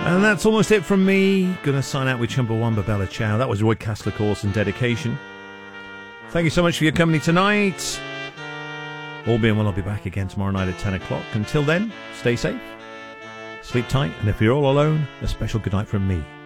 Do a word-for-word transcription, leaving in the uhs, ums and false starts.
And that's almost it from me. Gonna sign out with Chumbawamba Bella Ciao. That was Roy Castler Course and Dedication. Thank you so much for your company tonight. All being well, I'll be back again tomorrow night at ten o'clock. Until then, stay safe, sleep tight, and if you're all alone, a special good night from me.